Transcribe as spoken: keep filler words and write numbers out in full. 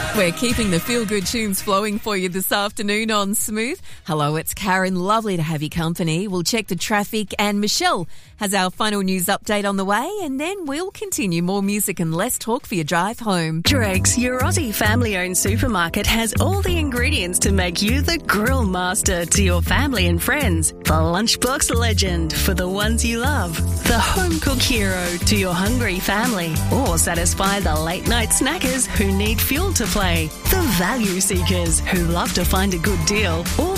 We're keeping the feel-good tunes flowing for you this afternoon on Smooth. Hello, it's Karen. Lovely to have your company. We'll check the traffic and Michelle has our final news update on the way, and then we'll continue more music and less talk for your drive home. Drake's, your Aussie family-owned supermarket, has all the ingredients to make you the grill master to your family and friends. The lunchbox legend for the ones you love. The home-cook hero to your hungry family. Or satisfy the late-night snackers who need fuel to play. The value seekers who love to find a good deal. Or